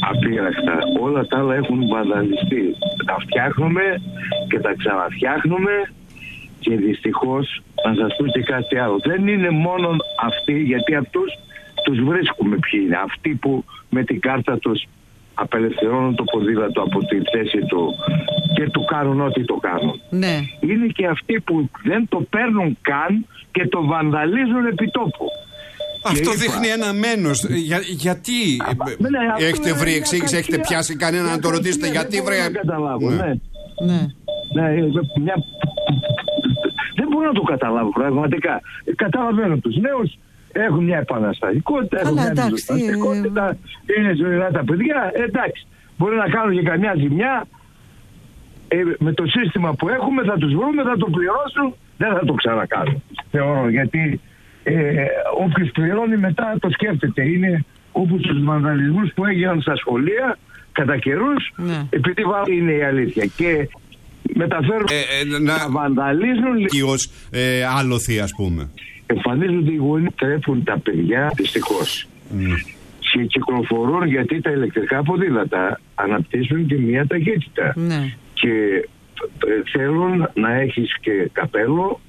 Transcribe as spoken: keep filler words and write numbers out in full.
απείραχτα. Όλα τα άλλα έχουν βανδαλιστεί. Τα φτιάχνουμε και τα ξαναφτιάχνουμε και δυστυχώς να σας πω και κάτι άλλο. Δεν είναι μόνο αυτοί, γιατί αυτούς τους βρίσκουμε ποιοι είναι. Αυτοί που με την κάρτα τους απελευθερώνουν το ποδήλατο από τη θέση του και του κάνουν ό,τι το κάνουν. Ναι. Είναι και αυτοί που δεν το παίρνουν καν και το βανδαλίζουν επί τόπου. Αυτό είπα, δείχνει ένα μένος. Για, γιατί Α, ναι, έχετε βρει εξήγηση, έχετε πιάσει κανένα να το ρωτήσετε γιατί βρε. Δεν καταλάβω, ναι. Ναι. Ναι, μια... Δεν μπορώ να το καταλάβω πραγματικά. Καταλαβαίνω τους νέους, έχουν μια επαναστατικότητα, έχουν μια επαναστατικότητα, είναι ζωηρά τα παιδιά, εντάξει. Μπορεί να κάνουν και καμιά ζημιά, ε, με το σύστημα που έχουμε θα τους βρούμε, θα το πληρώσουν, δεν θα το ξανακάνουν. Θεωρώ, γιατί ε, όποιος πληρώνει μετά το σκέφτεται. Είναι όπως τους βανδαλισμούς που έγιναν στα σχολεία κατά καιρούς, ναι. Επειδή είναι η αλήθεια. Και μεταφέρουν ε, ε, να... να βανδαλίζουν και ως ε, άλοθη, ας πούμε. Εμφανίζονται οι γονείς, τρέφουν τα παιδιά δυστυχώς. Mm. Και κυκλοφορούν, γιατί τα ηλεκτρικά ποδήλατα αναπτύσσουν και μια ταχύτητα. Ναι. Και θέλουν να έχεις και καπέλο